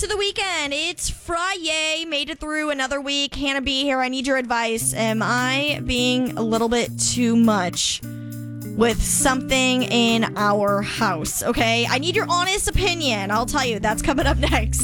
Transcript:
the weekend. It's Friday. Made it through another week. Hannah B here. I need your advice. Am I being a little bit too much with something in our house? Okay, I need your honest opinion. I'll tell you. That's coming up next.